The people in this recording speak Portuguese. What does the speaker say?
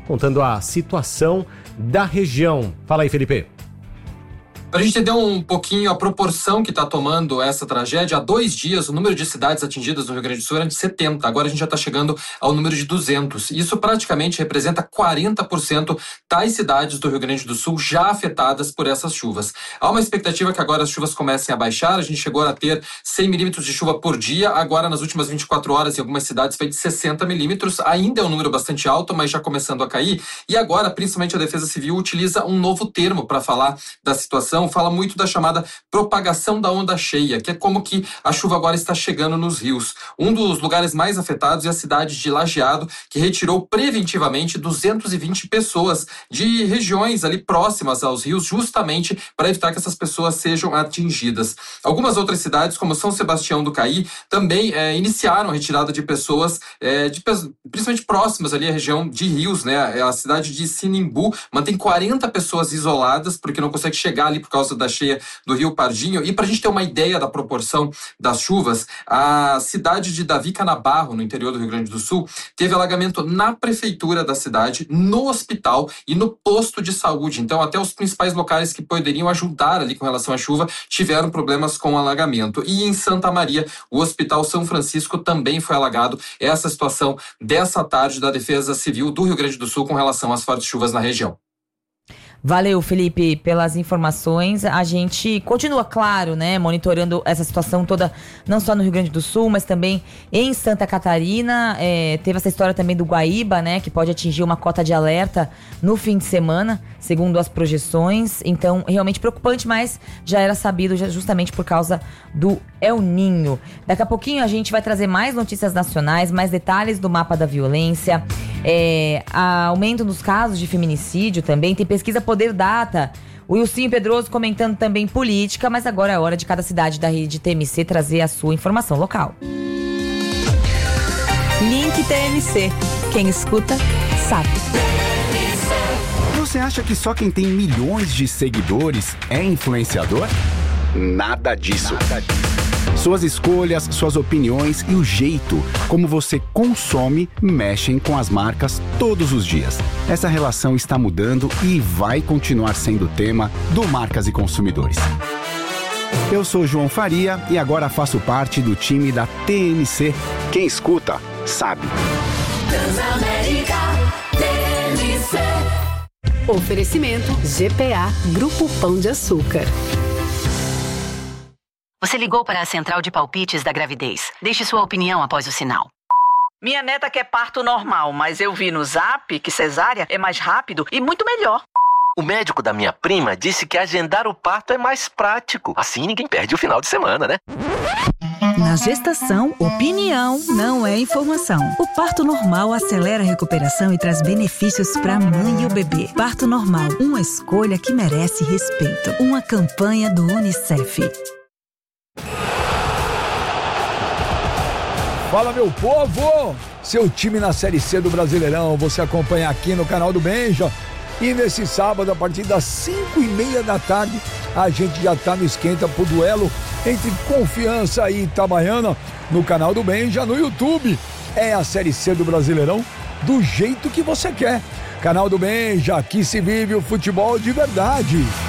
contando a situação da região. Fala aí, Felipe. Para a gente entender um pouquinho a proporção que está tomando essa tragédia, há 2 dias o número de cidades atingidas no Rio Grande do Sul era de 70, agora a gente já está chegando ao número de 200. Isso praticamente representa 40% das cidades do Rio Grande do Sul já afetadas por essas chuvas. Há uma expectativa que agora as chuvas comecem a baixar, a gente chegou a ter 100 milímetros de chuva por dia, agora nas últimas 24 horas em algumas cidades foi de 60 milímetros, ainda é um número bastante alto, mas já começando a cair. E agora, principalmente a Defesa Civil utiliza um novo termo para falar da situação, fala muito da chamada propagação da onda cheia, que é como que a chuva agora está chegando nos rios. Um dos lugares mais afetados é a cidade de Lajeado, que retirou preventivamente 220 pessoas de regiões ali próximas aos rios, justamente para evitar que essas pessoas sejam atingidas. Algumas outras cidades, como São Sebastião do Caí, também iniciaram a retirada de pessoas, principalmente próximas ali à região de rios, né? A cidade de Sinimbu mantém 40 pessoas isoladas, porque não consegue chegar ali por causa da cheia do Rio Pardinho. E para a gente ter uma ideia da proporção das chuvas, a cidade de Davi Canabarro, no interior do Rio Grande do Sul, teve alagamento na prefeitura da cidade, no hospital e no posto de saúde. Então, até os principais locais que poderiam ajudar ali com relação à chuva tiveram problemas com alagamento. E em Santa Maria, o Hospital São Francisco também foi alagado. Essa situação dessa tarde da Defesa Civil do Rio Grande do Sul com relação às fortes chuvas na região. Valeu, Felipe, pelas informações. A gente continua, claro, né, monitorando essa situação toda, não só no Rio Grande do Sul, mas também em Santa Catarina. Teve essa história também do Guaíba, né, que pode atingir uma cota de alerta no fim de semana, segundo as projeções. Então, realmente preocupante, mas já era sabido justamente por causa do El Niño. Daqui a pouquinho a gente vai trazer mais notícias nacionais, mais detalhes do mapa da violência, aumento nos casos de feminicídio também. Tem pesquisa Poder Data. O Wilson Pedroso comentando também política, mas agora é hora de cada cidade da rede TMC trazer a sua informação local. Link TMC. Quem escuta, sabe. Você acha que só quem tem milhões de seguidores é influenciador? Nada disso. Suas escolhas, suas opiniões e o jeito como você consome mexem com as marcas todos os dias. Essa relação está mudando e vai continuar sendo tema do Marcas e Consumidores. Eu sou João Faria e agora faço parte do time da TMC. Quem escuta, sabe. Transamérica TMC. Oferecimento GPA Grupo Pão de Açúcar. Você ligou para a central de palpites da gravidez. Deixe sua opinião após o sinal. Minha neta quer parto normal, mas eu vi no Zap que cesárea é mais rápido e muito melhor. O médico da minha prima disse que agendar o parto é mais prático. Assim ninguém perde o final de semana, né? Na gestação, opinião não é informação. O parto normal acelera a recuperação e traz benefícios para a mãe e o bebê. Parto normal, uma escolha que merece respeito. Uma campanha do Unicef. Fala, meu povo! Seu time na Série C do Brasileirão, você acompanha aqui no canal do Benja. E nesse sábado, a partir das 5:30 da tarde, a gente já tá no esquenta pro duelo entre Confiança e Itabaiana no canal do Benja, no YouTube. É a Série C do Brasileirão do jeito que você quer. Canal do Benja, aqui se vive o futebol de verdade.